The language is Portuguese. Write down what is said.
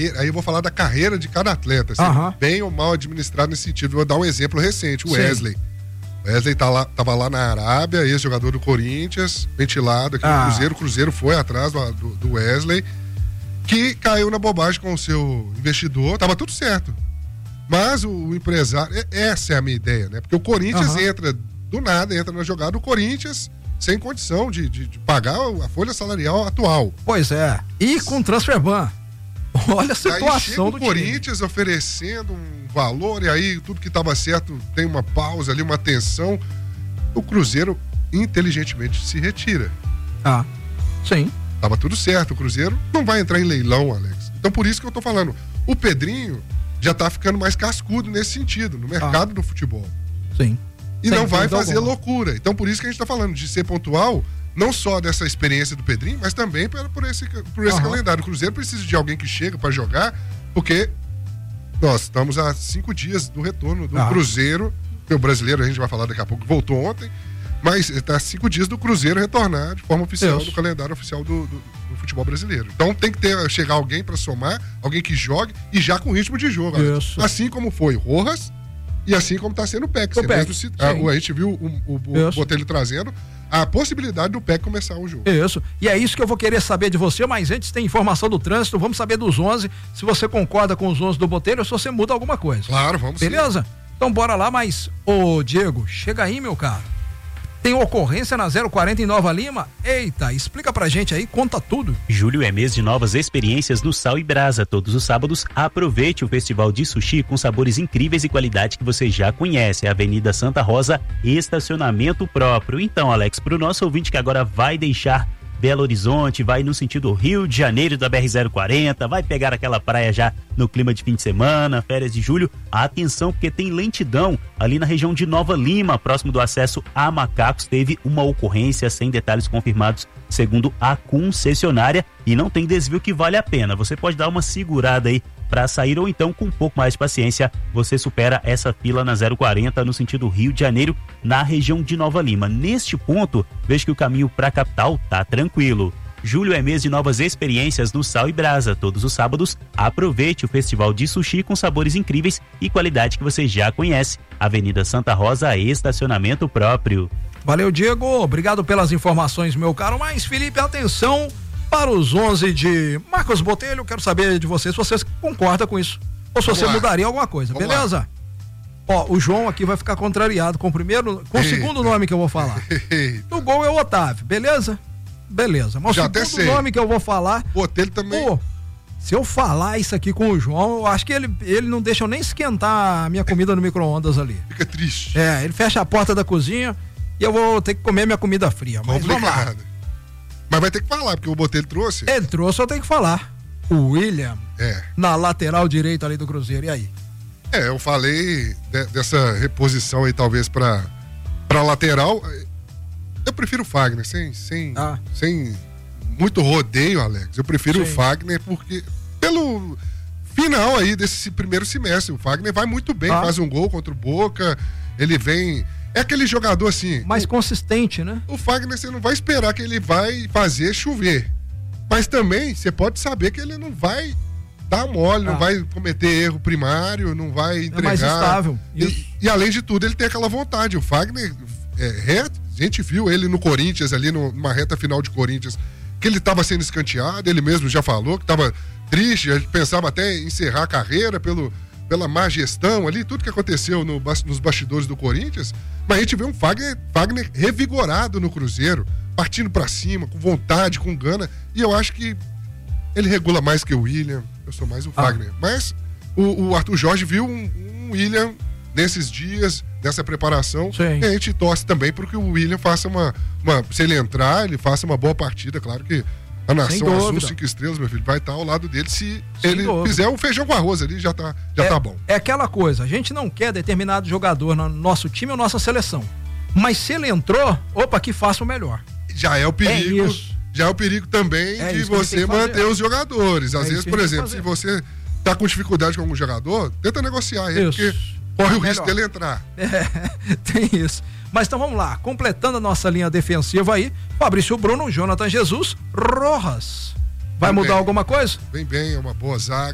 carreira, aí eu vou falar da carreira de cada atleta, assim, bem ou mal administrado nesse sentido. Vou dar um exemplo recente, o Wesley. O Wesley tava lá na Arábia, ex-jogador do Corinthians, ventilado aqui no Cruzeiro. O Cruzeiro foi atrás do Wesley, que caiu na bobagem com o seu investidor, tava tudo certo. Mas o empresário, essa é a minha ideia, né? Porque o Corinthians entra do nada, entra na jogada, o Corinthians sem condição de pagar a folha salarial atual. Pois é, e com transfer ban. Olha a situação aí chega do o Corinthians time oferecendo um valor, e aí tudo que estava certo tem uma pausa ali, uma tensão. O Cruzeiro inteligentemente se retira. Sim. Tava tudo certo, o Cruzeiro não vai entrar em leilão, Alex. Então por isso que eu tô falando, o Pedrinho já tá ficando mais cascudo nesse sentido, no mercado do futebol. Sim. E não vai fazer loucura. Então por isso que a gente tá falando de ser pontual, não só dessa experiência do Pedrinho, mas também por esse calendário. O Cruzeiro precisa de alguém que chega para jogar, porque nós estamos há 5 dias do retorno do Cruzeiro, que o brasileiro, a gente vai falar daqui a pouco, voltou ontem, mas está 5 dias do Cruzeiro retornar de forma oficial do calendário oficial do futebol brasileiro. Então tem que chegar alguém para somar, alguém que jogue e já com ritmo de jogo. Assim como foi Rojas e assim como está sendo o PEC. A gente viu o Botelho trazendo a possibilidade do PEC começar o jogo. Isso. E é isso que eu vou querer saber de você, mas antes tem informação do trânsito, vamos saber dos 11, se você concorda com os 11 do Botelho ou se você muda alguma coisa. Claro, vamos. Beleza? Sim. Então bora lá, mas, Diego, chega aí, meu caro. Tem ocorrência na 040 em Nova Lima? Eita, explica pra gente aí, conta tudo. Julho é mês de novas experiências no Sal e Brasa. Todos os sábados, aproveite o festival de sushi com sabores incríveis e qualidade que você já conhece. Avenida Santa Rosa, estacionamento próprio. Então, Alex, pro nosso ouvinte que agora vai deixar Belo Horizonte, vai no sentido Rio de Janeiro da BR-040, vai pegar aquela praia já no clima de fim de semana, férias de julho, atenção porque tem lentidão ali na região de Nova Lima, próximo do acesso a Macacos, teve uma ocorrência sem detalhes confirmados segundo a concessionária e não tem desvio que vale a pena, você pode dar uma segurada aí para sair ou então com um pouco mais de paciência você supera essa fila na 040 no sentido Rio de Janeiro na região de Nova Lima. Neste ponto, vejo que o caminho para a capital tá tranquilo. Julho é mês de novas experiências no Sal e Brasa. Todos os sábados, aproveite o festival de sushi com sabores incríveis e qualidade que você já conhece. Avenida Santa Rosa, estacionamento próprio. Valeu, Diego. Obrigado pelas informações, meu caro. Mas, Felipe, atenção para os 11 de Marcos Botelho. Quero saber de você se você concorda com isso ou se você mudaria alguma coisa, beleza? O João aqui vai ficar contrariado com o segundo nome que eu vou falar. No gol é o Otávio, beleza? Beleza. Mas o segundo nome que eu vou falar... Botelho também... se eu falar isso aqui com o João, eu acho que ele não deixa eu nem esquentar a minha comida no micro-ondas ali. Fica triste. Ele fecha a porta da cozinha e eu vou ter que comer minha comida fria. Mas vamos lá. Mas vai ter que falar, porque o Botelho trouxe. Ele trouxe, eu tenho que falar. O William, na lateral direita ali do Cruzeiro, e aí? Eu falei dessa reposição aí, talvez, pra lateral. Eu prefiro o Fagner, sem muito rodeio, Alex. Eu prefiro o Fagner, porque pelo final aí desse primeiro semestre, o Fagner vai muito bem, faz um gol contra o Boca, ele vem... É aquele jogador assim... mais consistente, né? O Fagner, você não vai esperar que ele vai fazer chover. Mas também, você pode saber que ele não vai dar mole, não vai cometer erro primário, não vai entregar. É mais estável. E além de tudo, ele tem aquela vontade. O Fagner, a gente viu ele no Corinthians, ali numa reta final de Corinthians, que ele estava sendo escanteado, ele mesmo já falou que estava triste, ele pensava até em encerrar a carreira pela má gestão ali, tudo que aconteceu nos bastidores do Corinthians, mas a gente vê um Fagner revigorado no Cruzeiro, partindo pra cima, com vontade, com gana, e eu acho que ele regula mais que o William, eu sou mais o Fagner, mas o Arthur Jorge viu um William nesses dias, nessa preparação, e a gente torce também porque o William faça se ele entrar, ele faça uma boa partida, claro que a nação azul 5 estrelas, meu filho, vai estar ao lado dele se ele fizer um feijão com arroz ali, já tá bom. É aquela coisa, a gente não quer determinado jogador no nosso time ou nossa seleção, mas se ele entrou, que faça o melhor. Já é o perigo, já é o perigo também de você manter os jogadores. Às vezes, por exemplo, se você tá com dificuldade com algum jogador, tenta negociar ele, porque corre o risco dele entrar. Tem isso. Mas então vamos lá, completando a nossa linha defensiva aí, Fabrício Bruno, Jonathan Jesus, Rojas. Vai mudar alguma coisa? Bem, é uma boa zaga.